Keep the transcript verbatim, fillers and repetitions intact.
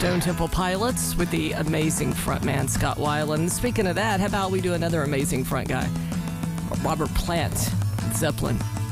Stone Temple Pilots with the amazing frontman Scott Weiland. Speaking of that, how about we do another amazing front guy, Robert Plant, Zeppelin.